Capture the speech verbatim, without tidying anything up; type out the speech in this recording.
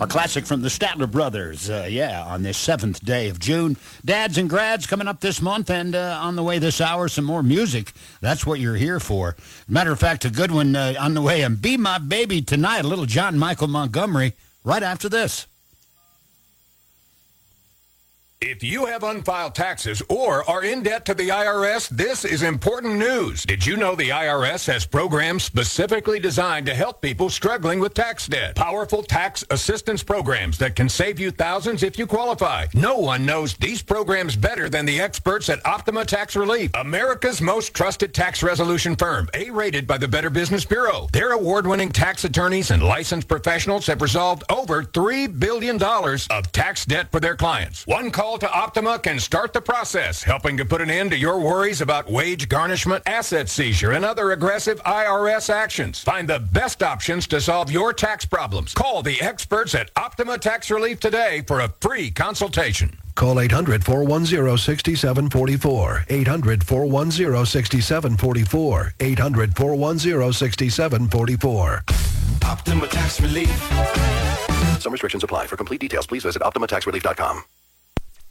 A classic from the Statler Brothers, uh, yeah, on this seventh day of June. Dads and grads coming up this month, and uh, on the way this hour, some more music. That's what you're here for. Matter of fact, a good one uh, on the way, and Be My Baby Tonight, a little John Michael Montgomery, right after this. If you have unfiled taxes or are in debt to the I R S, this is important news. Did you know the I R S has programs specifically designed to help people struggling with tax debt? Powerful tax assistance programs that can save you thousands if you qualify. No one knows these programs better than the experts at Optima Tax Relief, America's most trusted tax resolution firm, A-rated by the Better Business Bureau. Their award-winning tax attorneys and licensed professionals have resolved over three billion dollars of tax debt for their clients. One call to Optima can start the process, helping to put an end to your worries about wage garnishment, asset seizure, and other aggressive I R S actions. Find the best options to solve your tax problems. Call the experts at Optima Tax Relief today for a free consultation. Call eight hundred, four one zero, six seven four four. eight hundred, four one zero, six seven four four. eight hundred, four one zero, six seven four four. Optima Tax Relief. Some restrictions apply. For complete details, please visit optima tax relief dot com.